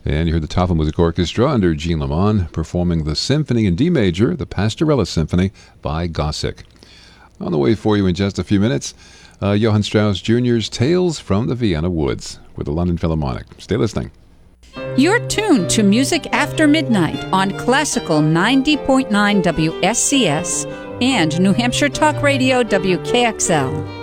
And you heard the Tafelmusik Orchestra under Jean Lamont performing the Symphony in D Major, the Pastorella Symphony by Gossick. On the way for you in just a few minutes, Johann Strauss Jr.'s Tales from the Vienna Woods with the London Philharmonic. Stay listening. You're tuned to Music After Midnight on Classical 90.9 WSCS and New Hampshire Talk Radio WKXL.